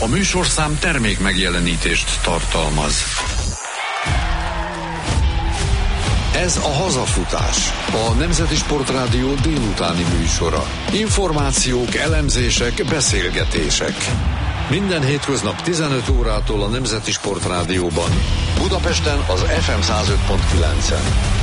A műsorszám termék megjelenítést tartalmaz. Ez a Hazafutás, a Nemzeti Sportrádió délutáni műsora. Információk, elemzések, beszélgetések. Minden hétköznap 15 órától a Nemzeti Sportrádióban. Budapesten az FM 105.9-en.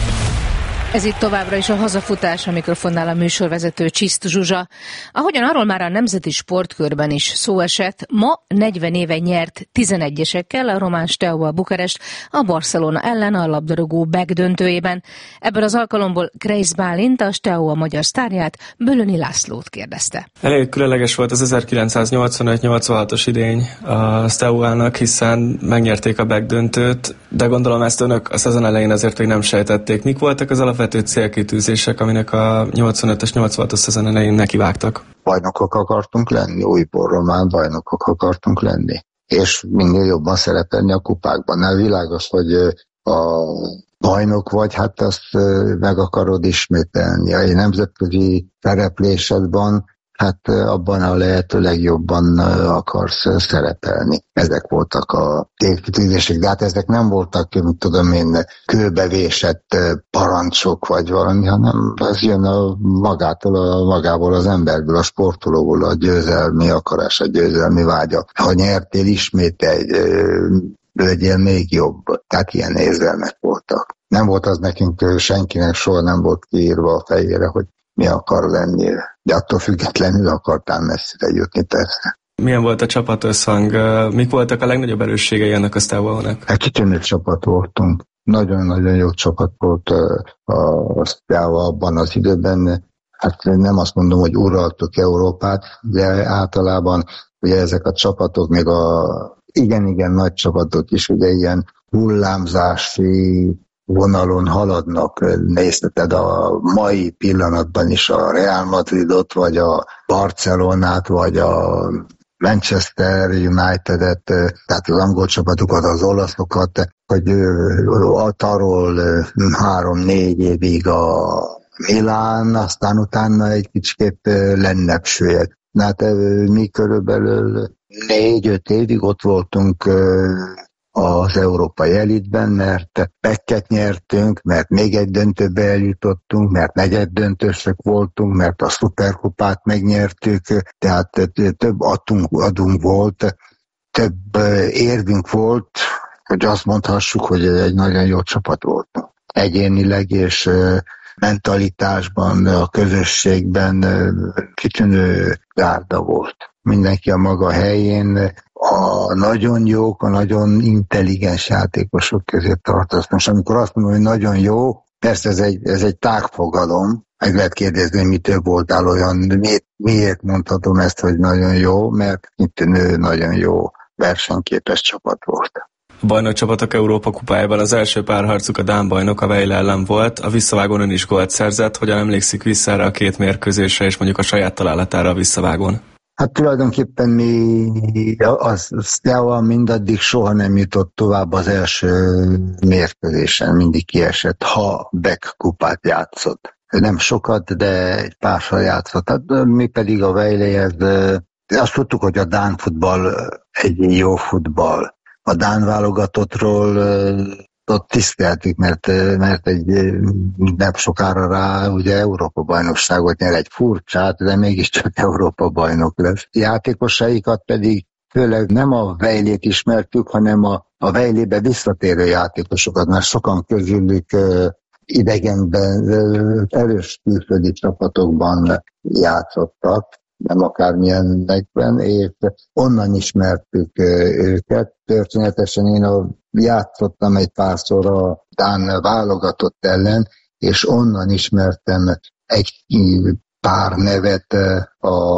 Ez itt továbbra is a Hazafutás, a mikrofonnál a műsorvezető Csisztu Zsuzsa. Ahogyan arról már a Nemzeti Sportkörben is szó esett, ma 40 éve nyert 11-esekkel a román Steaua Bukarest a Barcelona ellen a labdarúgó döntőjében. Ebből az alkalomból Kreisz Bálint, a Steaua magyar sztárját, Bölöni Lászlót kérdezte. Elég különleges volt az 1985-86-os idény a Steauának, hiszen megnyerték a döntőt, de gondolom ezt önök a szezon elején azért még nem sejtették. Mik voltak az alapvető célkitűzések, aminek a 85-ös, 86-os szezon elején nekivágtak? Bajnokok akartunk lenni, újból román bajnokok akartunk lenni, és minél jobban szerepelni a kupákban. Na, világos, hogy a bajnok vagy, hát azt meg akarod ismételni. A nemzetközi szereplésedben, hát abban a lehető legjobban akarsz szerepelni. Ezek voltak a célkitűzések, de hát ezek nem voltak, mint tudom én, kőbevésett parancsok vagy valami, hanem ez jön magából az emberből, a sportolóból, a győzelmi akarás, a győzelmi vágya. Ha nyertél, ismételj, legyél még jobb. Tehát ilyen érzelmek voltak. Nem volt az nekünk, senkinek soha nem volt kiírva a fejére, hogy mi akar lenni, de attól függetlenül akartál messzire jutni, persze. Milyen volt a csapatösszhang? Mik voltak a legnagyobb erősségei ennek a Steauának? Hát kitűnő csapat voltunk. Nagyon-nagyon jó csapat volt a Steaua abban az időben. Hát nem azt mondom, hogy uraltuk Európát, de általában ugye ezek a csapatok, még a igen-igen nagy csapatok is ugye ilyen hullámzási vonalon haladnak. Nézted a mai pillanatban is a Real Madridot, vagy a Barcelonát, vagy a Manchester United-et, tehát az angol csapatokat, az olaszokat, hogy arról 3-4 évig a Milán, aztán utána egy kicsit lennebb süllyed. Hát mi körülbelül 4-5 évig ott voltunk az európai elitben, mert pekket nyertünk, mert még egy döntőbe eljutottunk, mert negyeddöntősök voltunk, mert a szuperkupát megnyertük, tehát több adunk volt, több érvünk volt, hogy azt mondhassuk, hogy egy nagyon jó csapat voltunk. Egyénileg és mentalitásban, a közösségben kitűnő gárda volt. Mindenki a maga helyén, a nagyon jók, a nagyon intelligens játékosok közé tartoznak. Most amikor azt mondom, hogy nagyon jó, persze ez egy tágfogalom, meg lehet kérdezni, hogy mitől voltál olyan, miért mondhatom ezt, hogy nagyon jó, mert itt nagyon jó versenyképes csapat volt. A bajnokcsapatok Európa kupájában az első párharcuk a dán bajnok, a Vejle ellen volt. A visszavágón ön is gólt szerzett. Hogyan emlékszik vissza erre a két mérkőzésre, és mondjuk a saját találatára a visszavágón? Hát tulajdonképpen mi a Steaua mindaddig soha nem jutott tovább az első mérkőzésen, mindig kiesett, ha Beck kupát játszott. Nem sokat, de egy párszor játszott. Hát mi pedig a Vejléhez, azt tudtuk, hogy a dán futball egy jó futball. A dán válogatottról ott tiszteltük, mert egy nem sokára rá ugye Európa-bajnokságot nyer, egy furcsát, de mégiscsak Európa-bajnok lesz. Játékosaikat pedig főleg nem a Vejlét ismertük, hanem a Vejlébe visszatérő játékosokat, mert sokan közülük idegenben, erős külföldi csapatokban játszottak, nem akármilyenekben, és onnan ismertük őket. Történetesen én játszottam egy párszor a dán válogatott ellen, és onnan ismertem egy pár nevet a